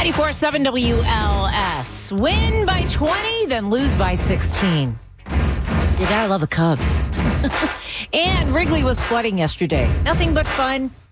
94.7 WLS. Win by 20, then lose by 16. You gotta love the Cubs. And Wrigley was flooding yesterday. Nothing but fun.